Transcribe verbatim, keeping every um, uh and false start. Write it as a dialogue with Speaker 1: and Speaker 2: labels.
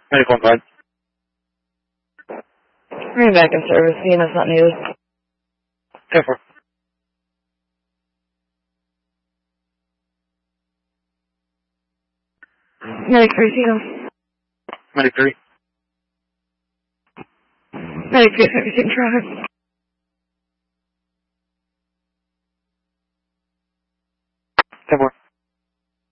Speaker 1: Medical on five.
Speaker 2: Bring back in service. C M S not needed.
Speaker 1: ten four.
Speaker 2: Medic three, C M.
Speaker 1: Medic three.
Speaker 2: Medic three, fifty-six traffic.
Speaker 1: ten four.